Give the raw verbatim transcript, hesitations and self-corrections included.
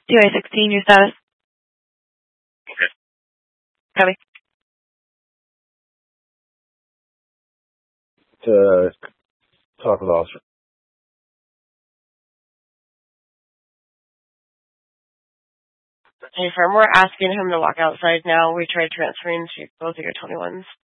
two A sixteen, your status. Okay. Copy. To talk with officer. Hey, firm, we're asking him to walk outside now. We tried transferring to both of your twenty-ones.